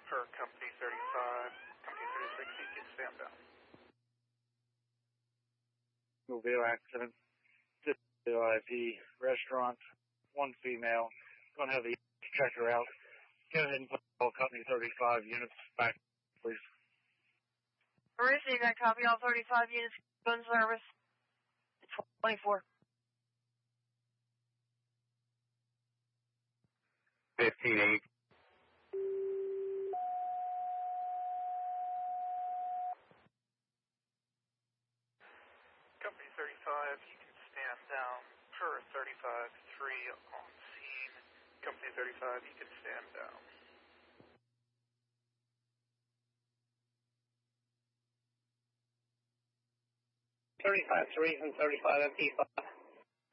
per Company 35. Company 36, you can stand down. Mobile accident. VIP restaurant. One female. Going to have the check her out. Go ahead and put all Company 35 units back, please. Marissa, you got a copy all 35 units gun service? 24. 15-8. Company 35, you can stand down per 35-3 on scene. Company 35, you can stand down. 35-3 and 35 MP5.